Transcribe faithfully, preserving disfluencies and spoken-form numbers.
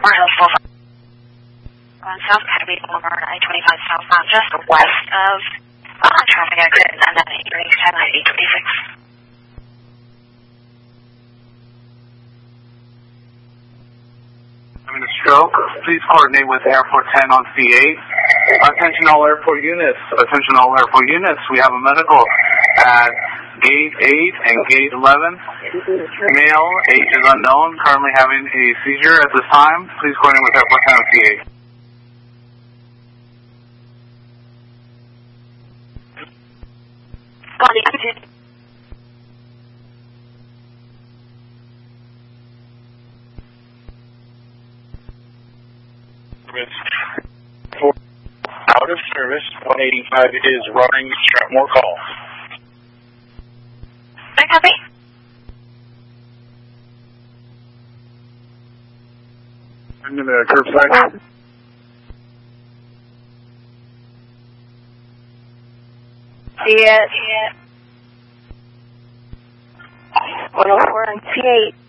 Scarborough Hills on South Cadby Boulevard, I twenty-five southbound, just west of uh, traffic accident, and then hearing ten ninety twenty-six. Having a stroke, please coordinate with Airport ten on C eight. Attention all airport units. Attention all airport units. We have a medical at Gate eight and Gate eleven. Male, age is unknown, currently having a seizure at this time. Please coordinate with Airport ten on C eight. Out of service, one eighty-five is running, Stratmore call. I copy. I'm in the curbside. See it. one oh four on C eight.